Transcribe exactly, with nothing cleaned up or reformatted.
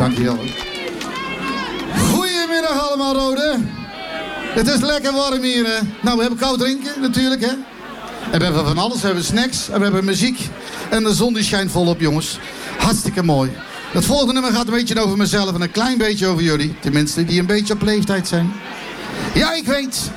Dankjewel. Goedemiddag allemaal, Rode. Het is lekker warm hier, hè. Nou, we hebben koud drinken, natuurlijk, hè. En we hebben van alles. We hebben snacks en we hebben muziek. En de zon die schijnt volop, jongens. Hartstikke mooi. Het volgende nummer gaat een beetje over mezelf en een klein beetje over jullie. Tenminste, die een beetje op leeftijd zijn. Ja, ik weet.